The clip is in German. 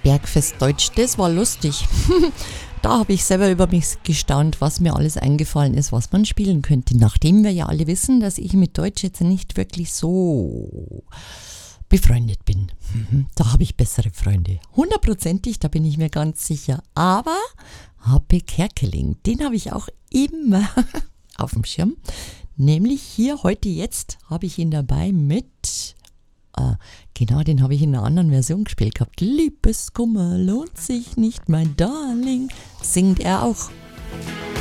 Bergfest Deutsch, das war lustig. Da habe ich selber über mich gestaunt, was mir alles eingefallen ist, was man spielen könnte. Nachdem wir ja alle wissen, dass ich mit Deutsch jetzt nicht wirklich so befreundet bin. Da habe ich bessere Freunde. 100%, da bin ich mir ganz sicher. Aber Happe Kerkeling, den habe ich auch immer auf dem Schirm. Nämlich hier, heute, jetzt habe ich ihn dabei mit... genau, den habe ich in einer anderen Version gespielt gehabt. Liebeskummer lohnt sich nicht, mein Darling, singt er auch.